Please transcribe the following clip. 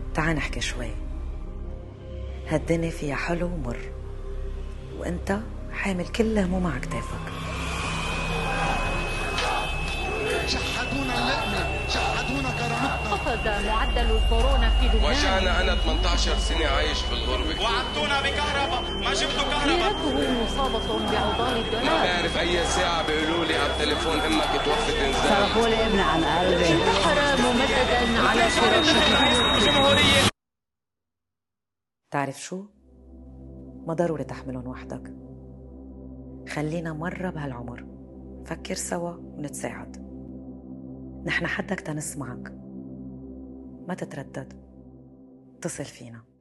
تعال نحكي شوي. هالدنيا فيها حلو ومر، وانت حامل كل هموم على كتافك. شحدونا اللقمة، شحدونا كرامتنا. خفض معدل الكورونا في لبنان. وجعنا أنا 18 سنة عايش في الغربة. وعدتونا بكهرباء، ما جبتوا كهرباء. ميراثه مصابة بعضال الدولار. ما بعرف أي ساعة بيقولوا لي على التليفون أمك توفت إنزال. صرفوا لي ابني عن قلبي. انتحر ممددا على فراشه. تعرف شو؟ ما ضروري تحملهم وحدك. خلينا مرة بهالعمر فكر سوا ونتساعد. نحن حدك تنسمعك، ما تتردد، اتصل فينا.